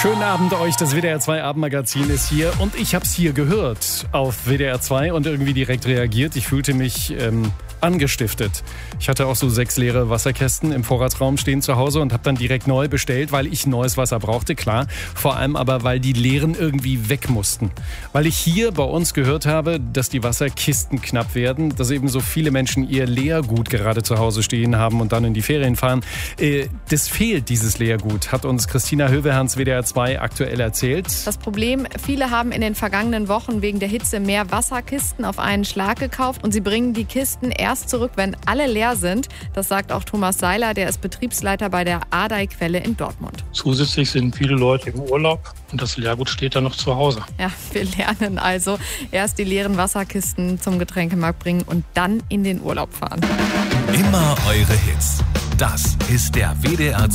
Schönen Abend euch, das WDR 2 Abendmagazin ist hier und ich habe es hier gehört auf WDR 2 und irgendwie direkt reagiert. Ich fühlte mich angestiftet. Ich hatte auch so 6 leere Wasserkästen im Vorratsraum stehen zu Hause und habe dann direkt neu bestellt, weil ich neues Wasser brauchte, klar. Vor allem aber, weil die leeren irgendwie weg mussten. Weil ich hier bei uns gehört habe, dass die Wasserkisten knapp werden, dass eben so viele Menschen ihr Leergut gerade zu Hause stehen haben und dann in die Ferien fahren. Das fehlt, dieses Leergut, hat uns Christina Höveherns WDR 2 aktuell erzählt. Das Problem, viele haben in den vergangenen Wochen wegen der Hitze mehr Wasserkisten auf einen Schlag gekauft und sie bringen die Kisten erst zurück, wenn alle leer sind. Das sagt auch Thomas Seiler, der ist Betriebsleiter bei der Ardey-Quelle in Dortmund. Zusätzlich sind viele Leute im Urlaub und das Leergut steht dann noch zu Hause. Ja, wir lernen also, erst die leeren Wasserkisten zum Getränkemarkt bringen und dann in den Urlaub fahren. Immer eure Hits. Das ist der WDR